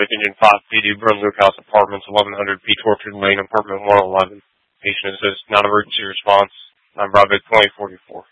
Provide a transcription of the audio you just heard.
Wright, Engine 5 PD, Brunswick House Apartments, 1100 P. Torture Lane, Apartment 111. Patient assist, non-emergency response, 9 Bravo 2044.